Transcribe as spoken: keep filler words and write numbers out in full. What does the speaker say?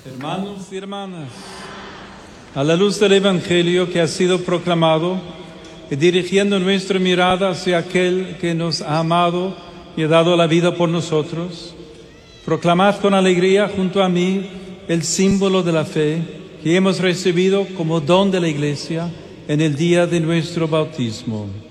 Hermanos y hermanas, a la luz del Evangelio que ha sido proclamado y dirigiendo nuestra mirada hacia aquel que nos ha amado y ha dado la vida por nosotros, proclamad con alegría junto a mí el símbolo de la fe que hemos recibido como don de la Iglesia en el día de nuestro bautismo.